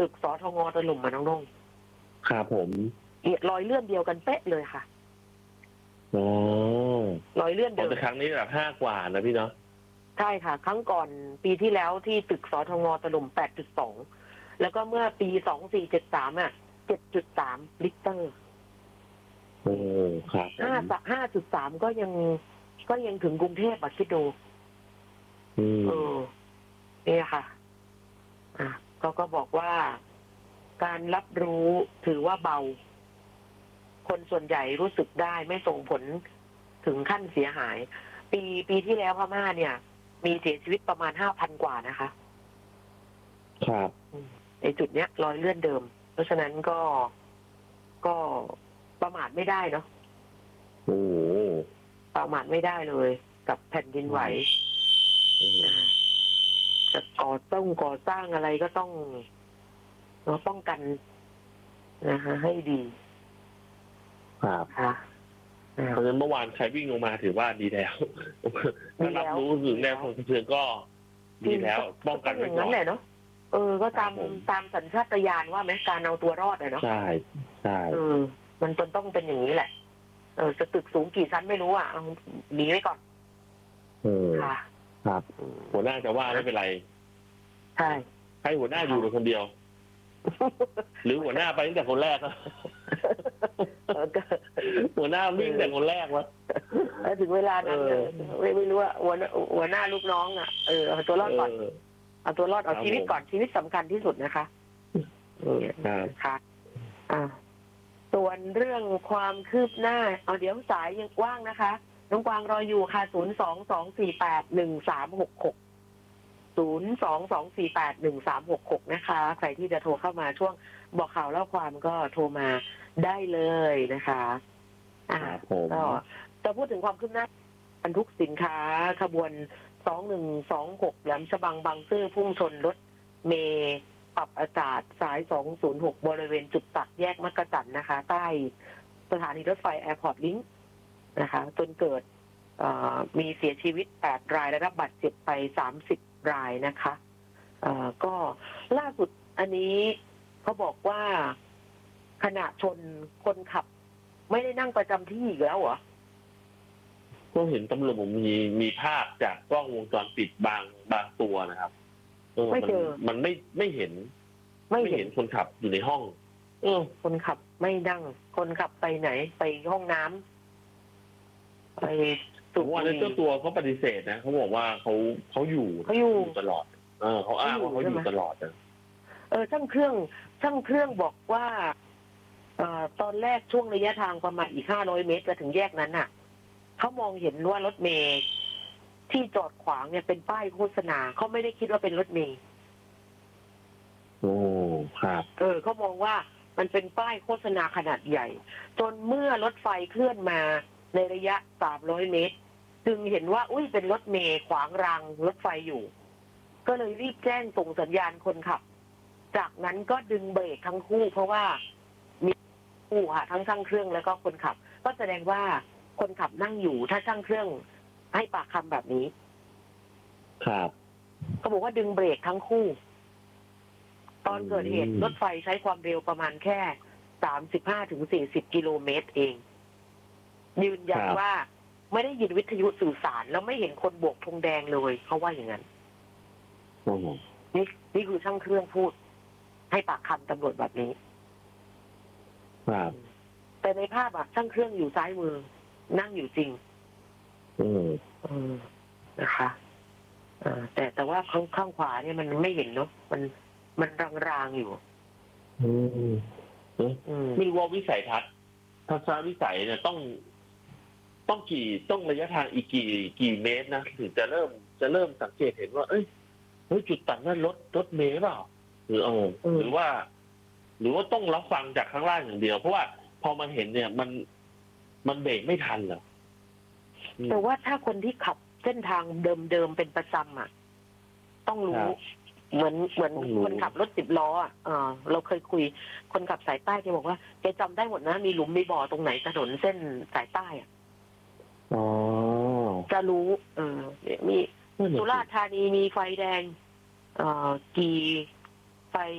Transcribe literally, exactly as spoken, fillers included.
ตึกสทงตะลุ่มมาน้องนงครับผมรอยเลื่อนเดียวกันเป๊ะเลยค่ะอ๋อรอยเลื่อนเดิมแต่ครั้งนี้แบบห้ากว่านะพี่เนาะใช่ค่ะครั้งก่อนปีที่แล้วที่ตึกสทงตะลุ่ม แปดจุดสอง แล้วก็เมื่อปีสองพันสี่ร้อยเจ็ดสิบสามอ่ะ เจ็ดจุดสาม ลิกเตอร์โอ้ครับห้า ห้าจุดสาม ก็ยังก็ยังถึงกรุงเทพอ่ะคิดดูอืมเออนี่ค่ะอ่ะก็ก็บอกว่าการรับรู้ถือว่าเบาคนส่วนใหญ่รู้สึกได้ไม่ส่งผลถึงขั้นเสียหายปีปีที่แล้วพม่าเนี่ยมีเสียชีวิตประมาณห้าพันกว่านะคะครับในจุดเนี้ยรอยเลื่อนเดิมเพราะฉะนั้นก็ก็ประมาทไม่ได้เนาะโอ้ประมาทไม่ได้เลยกับแผ่นดินไหวจะก่อต้องก่อสร้างอะไรก็ต้องเราป้องกันนะคะให้ดีครับค่ะเพราะฉะนั้นเมื่อวานใครวิ่งลงมาถือว่าดีแล้วถ้ารับรู้ถึงแนวของสะเทือนก็ดีแล้วป้องกันไว้ก่อนนั่นแหละเนาะเออก็ตามตามสัญชาตญาณว่าไหมการเอาตัวรอดอะเนาะใช่ใช่เออมันจนต้องเป็นอย่างนี้แหละเออจะตึกสูงกี่ชั้นไม่รู้อ่ะเอาหนีไว้ก่อนเออค่ะครับหัวหน้าจะว่าไม่เป็นไรใช่ให้หัวหน้าอยู่คนเดียวหรือหัวหน้าไปตั้งแต่คนแรกอะหัวหน้าวิ่งแต่คนแรกวะถึงเวลานั้นไม่ไม่รู้ว่าหัวหัวหน้าลูกน้องอ่ะเออเอาตัวรอดก่อนเอาตัวรอดเอาชีวิตก่อนชีวิตสำคัญที่สุดนะคะค่ะอ่าส่วนเรื่องความคืบหน้าเอาเดี๋ยวสายยังกว้างนะคะน้องกวางรออยู่ค่ะศูนย์สองสองสี่แปดหนึ่งสามหกหกศูนย์สองสองสี่แปดหนึ่งสามหกหกนะคะใครที่จะโทรเข้ามาช่วงบอกข่าวเล่าความก็โทรมาได้เลยนะคะอ่าก็จะพูดถึงความคืบหน้าบรรทุกสินค้าขบวนสองหนึ่งสองหกแหลมฉบังบางซื่อพุ่งชนรถเมล์ปรับอากาศสายสองศูนย์หกบริเวณจุดตัดแยกมักกะจั่นนะคะใต้สถานีรถไฟแอร์พอร์ตลิงค์นะคะจนเกิดมีเสียชีวิตแปดรายและรับบาดเจ็บไปสามสิบรายนะคะก็ล่าสุดอันนี้เขาบอกว่าขณะชนคนขับไม่ได้นั่งประจำที่อีกแล้วเหรอก็เห็นตำรวจผมมีมีภาพจากกล้องวงจรปิดบางบางตัวนะครับไม่เจอมันไม่ไม่เห็นไม่เห็นคนขับอยู่ในห้องเออคนขับไม่นั่งคนขับไปไหนไปห้องน้ำไปผมว่าในเจ้าตัวเขาปฏิเสธนะเขาบอกว่าเขาเขาอยู่เขาอยู่ตลอดเออเขาอ้างว่าเขาอยู่ตลอดนะเออช่างเครื่องช่างเครื่องบอกว่าเอ่อตอนแรกช่วงระยะทางประมาณอีกห้าร้อยเมตรจะถึงแยกนั้นน่ะเขามองเห็นว่ารถเมล์ที่จอดขวางเนี่ยเป็นป้ายโฆษณาเขาไม่ได้คิดว่าเป็นรถเมล์โอ้ครับเออเขามองว่ามันเป็นป้ายโฆษณาขนาดใหญ่จนเมื่อรถไฟเคลื่อนมาในระยะสามร้อยเมตรจึงเห็นว่าอุ้ยเป็นรถเมล์ขวางรางรถไฟอยู่ก็เลยรีบแจ้งส่งสัญญาณคนขับจากนั้นก็ดึงเบรกทั้งคู่เพราะว่ามีคู่ค่ะทั้งช่างเครื่องแล้วก็คนขับก็แสดงว่าคนขับนั่งอยู่ถ้าช่างเครื่องให้ปากคำแบบนี้ครับเขาบอกว่าดึงเบรกทั้งคู่ตอนเกิดเหตุรถไฟใช้ความเร็วประมาณแค่สามสิบห้าถึงสี่สิบกิโลเมตรเองยืนยันว่าไม่ได้ยินวิทยุสื่อสารแล้วไม่เห็นคนโบกธงแดงเลยเขาว่าอย่างนั้นนี่นี่คือช่างเครื่องพูดให้ปากคำตำรวจแบบนี้ครับแต่ในภาพอะช่างเครื่องอยู่ซ้ายมือนั่งอยู่จริงอืมอืมนะคะอ่าแต่แต่ว่าข้างข้างขวาเนี่ยมันไม่เห็นเนาะมันมันรางๆอยู่อืมไม่รู้ว่าวิสัยทัศน์ทัศนวิสัยเนี่ยต้องต้องกี่ต้องระยะทางอีกกี่กี่เมตรนะถึงจะเริ่มจะเริ่มสังเกตเห็นว่าเอ้ยเฮ้ยจุดตัดนั้นรถรถเมล์เปล่าหรือเออหรือว่า หรือว่าต้องรับฟังจากข้างล่างอย่างเดียวเพราะว่าพอมันเห็นเนี่ยมันมันเบรกไม่ทันเหรอแต่ว่าถ้าคนที่ขับเส้นทางเดิมๆเป็นประจำอ่ะต้องรู้เหมือนเหมือนคนขับรถสิบล้ออ่ะเออเราเคยคุยคนขับสายใต้แกบอกว่าแกจำได้หมดนะมีหลุมมีบ่อตรงไหนถนนเส้นสายใต้อ่ะอ๋อจะรู้ เออมีสุราษฎร์ธานีมีไฟแดงเอ่อกี่